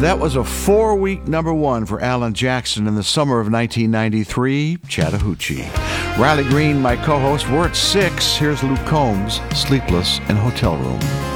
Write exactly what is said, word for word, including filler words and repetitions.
That was a four-week number one for Alan Jackson in the summer of nineteen ninety-three, Chattahoochee. Riley Green, my co-host, we're at six. Here's Luke Combs, Sleepless in Hotel Room.